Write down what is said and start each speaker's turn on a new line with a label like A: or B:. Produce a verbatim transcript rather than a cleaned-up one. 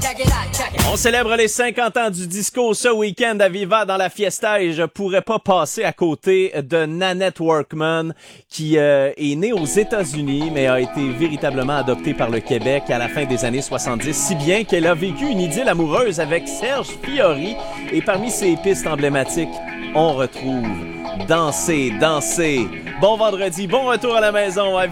A: On célèbre les cinquante ans du disco ce week-end à Viva dans la Fiesta et je pourrais pas passer à côté de Nanette Workman qui euh, est née aux États-Unis mais a été véritablement adoptée par le Québec à la fin des années soixante-dix, si bien qu'elle a vécu une idylle amoureuse avec Serge Fiori et parmi ses pistes emblématiques, on retrouve Danser, danser. Bon vendredi, bon retour à la maison à